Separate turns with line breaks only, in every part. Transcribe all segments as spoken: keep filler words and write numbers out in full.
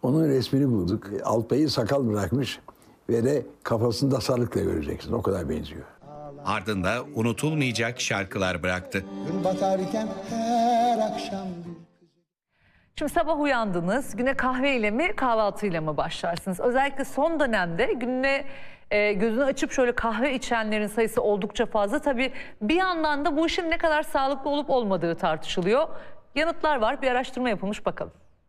Onun resmini bulduk. Alpay'ı sakal bırakmış ve de kafasında sarıkla göreceksin. O kadar benziyor.
Ardında unutulmayacak şarkılar bıraktı.
Gün batarken her akşam bir...
Şimdi sabah uyandınız, güne kahveyle mi kahvaltıyla mı başlarsınız? Özellikle son dönemde gününe e, gözünü açıp şöyle kahve içenlerin sayısı oldukça fazla. Tabii bir yandan da bu işin ne kadar sağlıklı olup olmadığı tartışılıyor. Yanıtlar var, bir araştırma yapılmış, bakalım.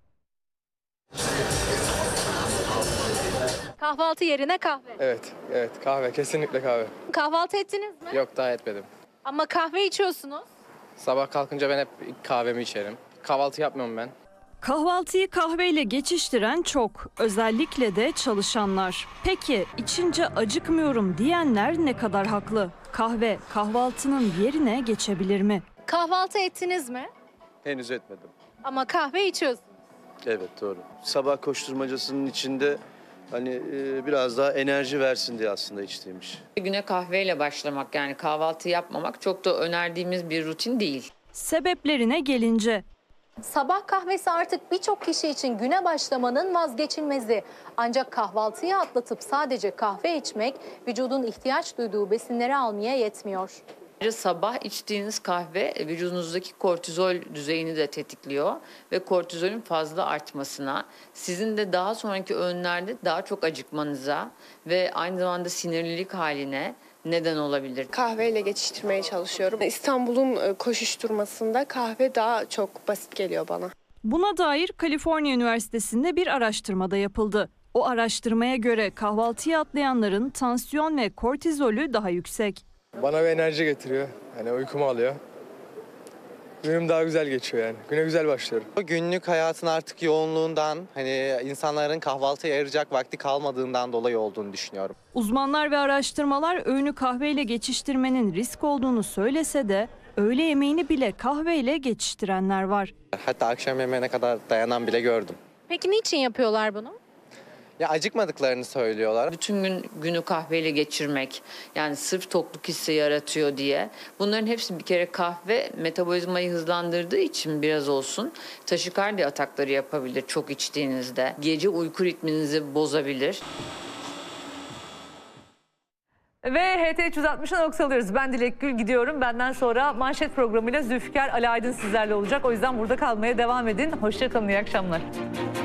Kahvaltı yerine kahve.
Evet, evet kahve, kesinlikle kahve.
Kahvaltı ettiniz mi?
Yok, daha etmedim.
Ama kahve içiyorsunuz.
Sabah kalkınca ben hep kahvemi içerim. Kahvaltı yapmıyorum ben.
Kahvaltıyı kahveyle geçiştiren çok, özellikle de çalışanlar. Peki içince acıkmıyorum diyenler ne kadar haklı? Kahve kahvaltının yerine geçebilir mi?
Kahvaltı ettiniz mi?
Henüz etmedim.
Ama kahve içiyorsunuz.
Evet, doğru. Sabah koşturmacasının içinde hani e, biraz daha enerji versin diye aslında içtiğimmiş.
Güne kahveyle başlamak, yani kahvaltı yapmamak çok da önerdiğimiz bir rutin değil.
Sebeplerine gelince...
Sabah kahvesi artık birçok kişi için güne başlamanın vazgeçilmezi. Ancak kahvaltıyı atlatıp sadece kahve içmek vücudun ihtiyaç duyduğu besinleri almaya yetmiyor.
Sabah içtiğiniz kahve vücudunuzdaki kortizol düzeyini de tetikliyor ve kortizolün fazla artmasına, sizin de daha sonraki öğünlerde daha çok acıkmanıza ve aynı zamanda sinirlilik haline neden olabilir.
Kahveyle geçiştirmeye çalışıyorum. İstanbul'un koşuşturmasında kahve daha çok basit geliyor bana.
Buna dair Kaliforniya Üniversitesi'nde bir araştırmada yapıldı. O araştırmaya göre kahvaltıya atlayanların tansiyon ve kortizolü daha yüksek.
Bana bir enerji getiriyor, yani uykumu alıyor. Günüm daha güzel geçiyor yani, güne güzel başlıyorum.
Günlük hayatın artık yoğunluğundan, hani insanların kahvaltıya ayıracak vakti kalmadığından dolayı olduğunu düşünüyorum.
Uzmanlar ve araştırmalar öğünü kahveyle geçiştirmenin risk olduğunu söylese de öğle yemeğini bile kahveyle geçiştirenler var.
Hatta akşam yemeğine kadar dayanan bile gördüm.
Peki niçin yapıyorlar bunu?
Ya acıkmadıklarını söylüyorlar.
Bütün gün günü kahveyle geçirmek, yani sırf tokluk hissi yaratıyor diye. Bunların hepsi, bir kere kahve metabolizmayı hızlandırdığı için biraz olsun taşikardi atakları yapabilir çok içtiğinizde. Gece uyku ritminizi bozabilir.
Ve H T üç yüz altmış'a noktalıyoruz. Ben Dilek Gül gidiyorum. Benden sonra manşet programıyla Zülfikar Ali Aydın sizlerle olacak. O yüzden burada kalmaya devam edin. Hoşça kalın, iyi akşamlar.